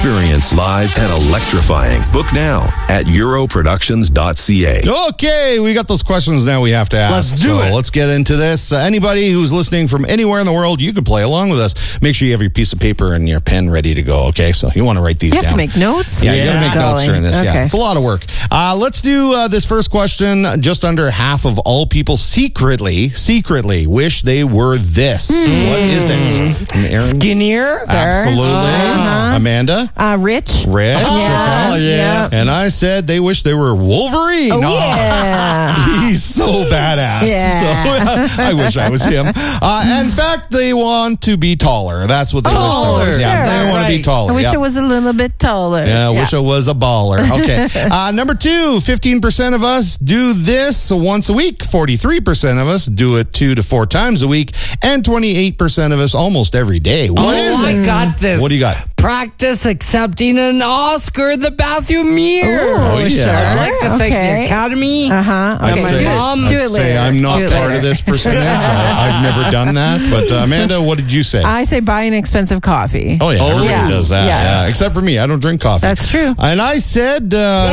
experience live and electrifying. Book now at europroductions.ca. Okay, we got those questions now we have to ask. Let's do it. Let's get into this. Anybody who's listening from anywhere in the world, you can play along with us. Make sure you have your piece of paper and your pen ready to go, okay? So you want to write these You down. have to make notes? Yeah, you got to make notes during this. Yeah, Okay. it's a lot of work. Let's do this first question. Just under half of all people secretly wish they were this. What is it? And Aaron? Skinnier? Absolutely. Amanda? Rich? Rich. Yeah. Okay. Yeah. And I said they wish they were Wolverine. Oh, yeah. He's so badass. Yeah. So I wish I was him. In fact, they want to be taller. That's what they wish Taller. they were. Yeah, Sure. they want to be Right. taller. I wish yeah. it was a little bit taller. Yeah, I wish I was a baller. Okay. Number 2, 15% of us do this once a week. 43% of us do it 2 to 4 times a week. And 28% of us almost every day. What is I it? got this. What do you got? Practice accepting an Oscar in the bathroom mirror. Oh, yeah. sure. I'd like to thank the Academy. Uh-huh. I'd Okay, say, do it. I'd Do it say later. I'm not Do it part later. of this percentage. I've never done that. But Amanda, what did you say? I say buy an expensive coffee. Oh, yeah. Everybody yeah. does that. Yeah. Yeah. Except for me. I don't drink coffee. That's true. And I said...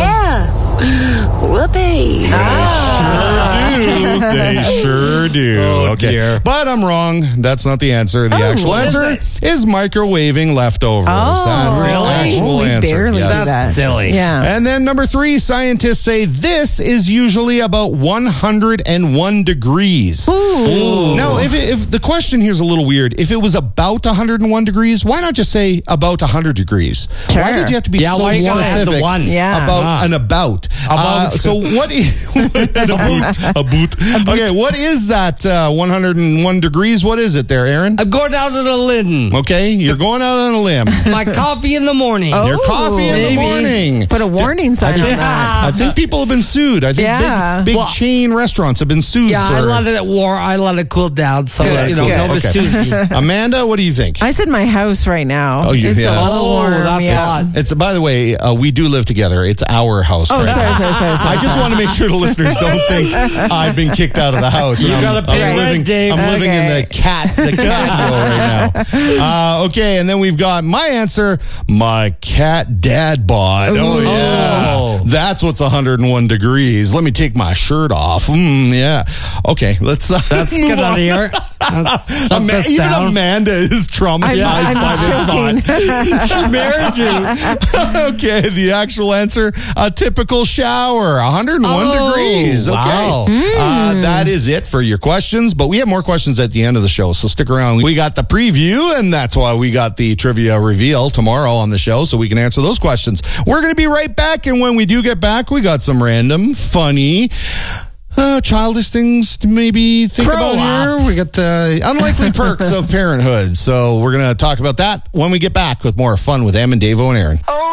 Whoopee. They sure do. Oh, okay. dear. But I'm wrong. That's not the answer. The actual what is answer is microwaving leftovers. Oh, That's the really? actual we answer. barely Yes. do that. Silly. Yeah. And then number 3, scientists say this is usually about 101 degrees. Ooh. Now, if the question here is a little weird, if it was about 101 degrees, why not just say about 100 degrees? Sure. Why did you have to be Yeah, so why you gotta have the specific one? Yeah. about an about? About. So what is a boot? Okay, what is that 101 degrees? What is it there, Aaron? I'm going out on a limb. Okay, you're going out on a limb. My coffee in the morning. Your coffee in the maybe. morning. Put a warning sign on that. I think people have been sued. I think Yeah. big Well, chain restaurants have been sued Yeah, for... I let it cool down. So, Let it cool down. nobody Okay. sues me. Amanda, what do you think? I said my house right now. Oh, you- it's yes. a little warm. that's yeah. hot. It's by the way, we do live together. It's our house. Oh, right sorry, now. sorry. I just want to make sure the listeners don't think I've been kicked out of the house. You And gotta pay rent, living, Dave. I'm living in Okay. the cat deal right now. Okay, and then we've got my answer, my cat dad bod. Oh, yeah. Oh. That's what's 101 degrees. Let me take my shirt off. Yeah. Okay, let's That's move good out on. of here. Let's shut this Even down. Amanda is traumatized I'm by this thought. She married you. Okay, the actual answer, a typical shower, 101 Oh, degrees. Okay. wow. That is it for your questions, but we have more questions at the end of the show, so stick around. We got the preview, and that's why we got the trivia reveal tomorrow on the show, so we can answer those questions. We're going to be right back, and when we do get back, we got some random, funny... childish things to maybe think Grow about up. here. We got unlikely perks of parenthood. So we're going to talk about that when we get back with more fun with Em and Davo and Aaron.